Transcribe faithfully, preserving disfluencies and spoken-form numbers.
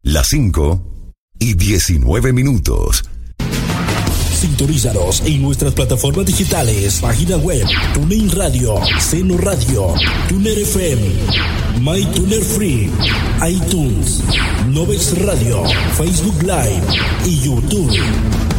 las cinco y diecinueve minutos. Sintonízanos en nuestras plataformas digitales, página web, TuneIn Radio, Seno Radio, Tuner F M, MyTuner Free, iTunes, Novex Radio, Facebook Live y YouTube.